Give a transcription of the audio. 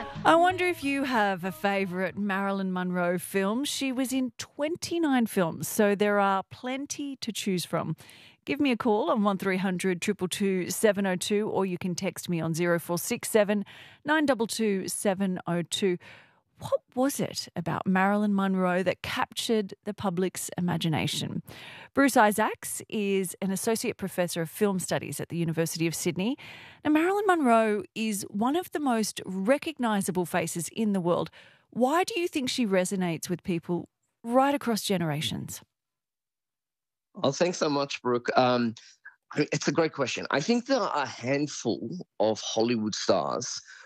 I wonder if you have a favourite Marilyn Monroe film. She was in 29 films, so there are plenty to choose from. Give me a call on 1300 222 702, or you can text me on 0467 922 702. What was it about Marilyn Monroe that captured the public's imagination? Bruce Isaacs is an associate professor of film studies at the University of Sydney. Now, Marilyn Monroe is one of the most recognisable faces in the world. Why do you think she resonates with people right across generations? Oh, thanks so much, Brooke. It's a great question. I think there are a handful of Hollywood stars